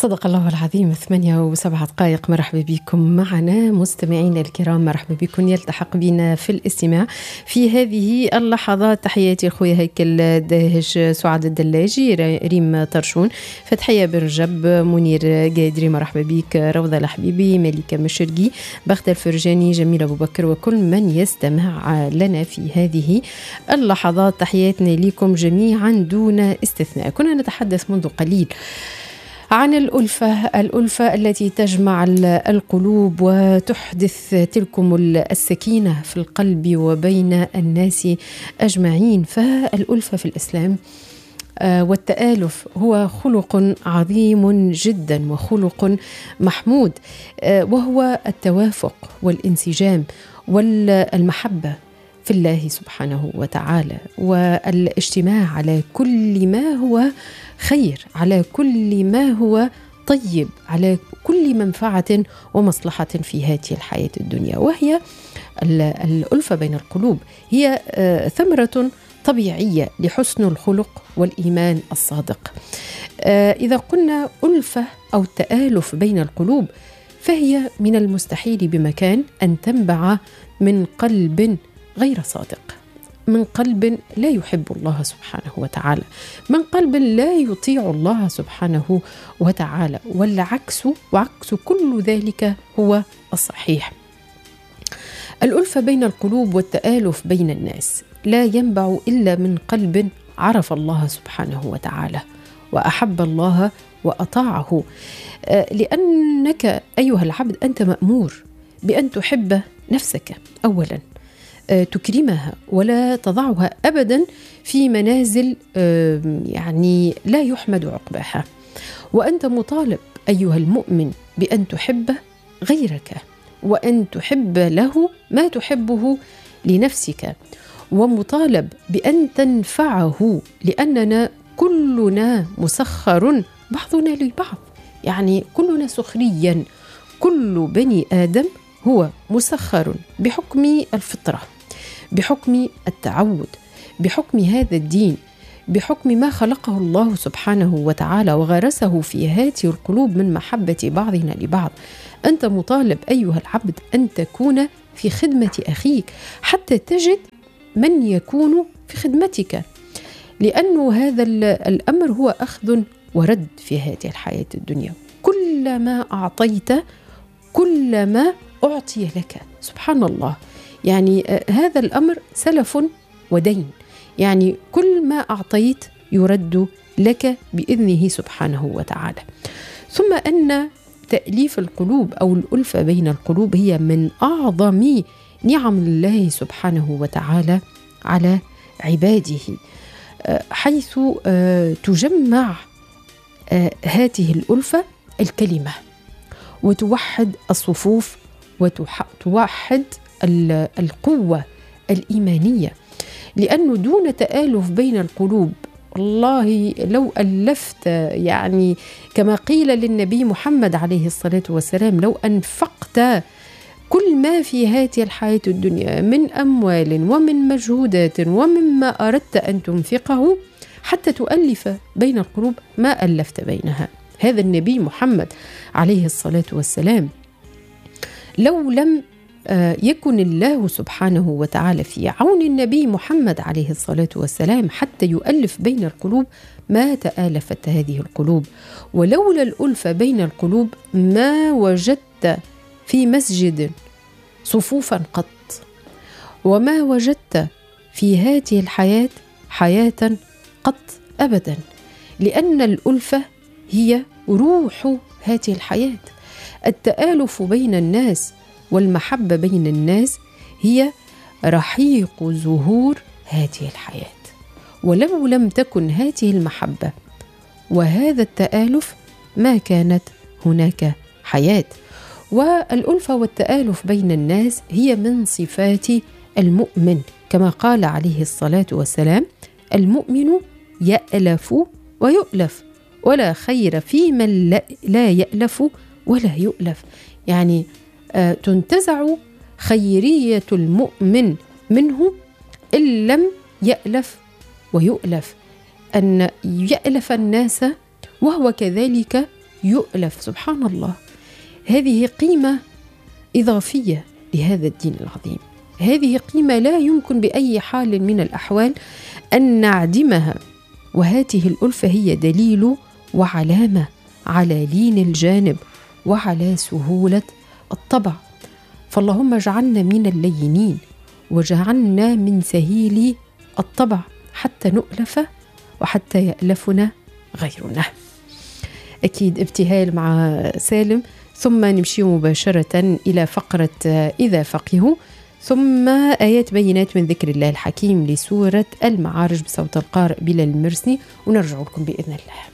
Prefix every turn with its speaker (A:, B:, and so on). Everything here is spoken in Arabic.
A: صدق الله العظيم. 8:07. مرحبا بكم معنا مستمعينا الكرام، مرحبا بكم. يلتحق بنا في الاستماع في هذه اللحظات. تحياتي أخويا هيكل داهش، سعاد الدلاجي، ريم طرشون، فتحية برجب، منير قادري، مرحبا بك. روضة الحبيبي، ملكة مشرقي، بخت الفرجاني، جميل أبو بكر، وكل من يستمع لنا في هذه اللحظات. تحياتنا لكم جميعا دون استثناء. كنا نتحدث منذ قليل عن الألفة التي تجمع القلوب وتحدث تلكم السكينة في القلب وبين الناس أجمعين. فالألفة في الإسلام والتآلف هو خلق عظيم جدا وخلق محمود، وهو التوافق والانسجام والمحبة في الله سبحانه وتعالى، والاجتماع على كل ما هو خير، على كل ما هو طيب، على كل منفعة ومصلحة في هذه الحياة الدنيا. وهي الألفة بين القلوب هي ثمرة طبيعية لحسن الخلق والإيمان الصادق. إذا قلنا ألفة أو تآلف بين القلوب، فهي من المستحيل بمكان أن تنبع من قلب غير صادق، من قلب لا يحب الله سبحانه وتعالى، من قلب لا يطيع الله سبحانه وتعالى، والعكس، وعكس كل ذلك هو الصحيح. الألفة بين القلوب والتآلف بين الناس لا ينبع إلا من قلب عرف الله سبحانه وتعالى وأحب الله وأطاعه، لأنك أيها العبد أنت مأمور بأن تحب نفسك أولا، تكرمها ولا تضعها أبدا في منازل يعني لا يحمد عقباها، وأنت مطالب أيها المؤمن بأن تحب غيرك وأن تحب له ما تحبه لنفسك، ومطالب بأن تنفعه، لأننا كلنا مسخر بعضنا لبعض، يعني كلنا سخريا، كل بني آدم هو مسخر بحكم الفطرة، بحكم التعود، بحكم هذا الدين، بحكم ما خلقه الله سبحانه وتعالى وغرسه في هذه القلوب من محبة بعضنا لبعض. أنت مطالب أيها العبد أن تكون في خدمة أخيك حتى تجد من يكون في خدمتك، لأنه هذا الأمر هو أخذ ورد في هذه الحياة الدنيا. كلما أعطيت كلما أعطي لك، سبحان الله. يعني هذا الأمر سلف ودين، يعني كل ما أعطيت يرد لك بإذنه سبحانه وتعالى. ثم أن تأليف القلوب أو الألفة بين القلوب هي من أعظم نعم الله سبحانه وتعالى على عباده، حيث تجمع هذه الألفة الكلمة وتوحد الصفوف وتوحد القوة الإيمانية، لأنه دون تآلف بين القلوب والله لو ألفت، يعني كما قيل للنبي محمد عليه الصلاة والسلام، لو أنفقت كل ما في هذه الحياة الدنيا من أموال ومن مجهودات ومما أردت أن تنفقه حتى تؤلف بين القلوب ما ألفت بينها. هذا النبي محمد عليه الصلاة والسلام لو لم يكن الله سبحانه وتعالى في عون النبي محمد عليه الصلاة والسلام حتى يؤلف بين القلوب ما تآلفت هذه القلوب. ولولا الألفة بين القلوب ما وجدت في مسجد صفوفا قط، وما وجدت في هذه الحياة حياة قط أبدا، لأن الألفة هي روح هذه الحياة. التآلف بين الناس والمحبة بين الناس هي رحيق زهور هذه الحياة، ولو لم تكن هذه المحبة وهذا التآلف ما كانت هناك حياة. والألفة والتآلف بين الناس هي من صفات المؤمن، كما قال عليه الصلاة والسلام: المؤمن يألف ويؤلف، ولا خير في من لا يألف ولا يؤلف. يعني تنتزع خيرية المؤمن منه إن لم يألف ويؤلف، أن يألف الناس وهو كذلك يؤلف. سبحان الله، هذه قيمة إضافية لهذا الدين العظيم، هذه قيمة لا يمكن بأي حال من الأحوال أن نعدمها. وهذه الألفة هي دليل وعلامة على لين الجانب وعلى سهولة الطبع. فاللهم اجعلنا من اللينين وجعلنا من سهيل الطبع حتى نؤلف وحتى يألفنا غيرنا. أكيد ابتهال مع سالم، ثم نمشي مباشرة إلى فقرة إذا فقهوا، ثم آيات بينات من ذكر الله الحكيم لسورة المعارج بصوت القارئ بلال المرسي، ونرجع لكم بإذن الله.